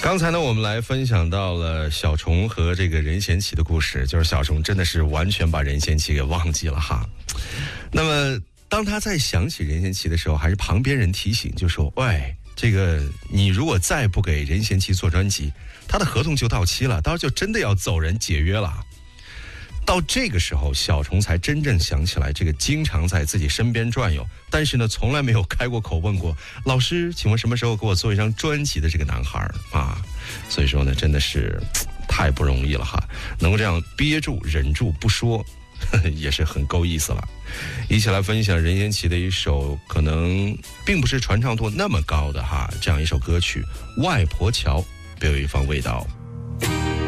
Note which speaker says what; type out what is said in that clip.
Speaker 1: 刚才呢，我们来分享到了小虫和这个任贤齐的故事，就是小虫真的是完全把任贤齐给忘记了哈。那么当他在想起任贤齐的时候，还是旁边人提醒，就说：“喂，这个你如果再不给任贤齐做专辑，他的合同就到期了，到时候就真的要走人解约了。”到这个时候，小虫才真正想起来，这个经常在自己身边转悠，但是呢，从来没有开过口问过老师，请问什么时候给我做一张专辑的这个男孩啊？所以说呢，真的是太不容易了哈，能够这样憋住、忍住不说，也是很够意思了。一起来分享任贤齐的一首可能并不是传唱度那么高的哈，这样一首歌曲《外婆桥》，别有一番味道。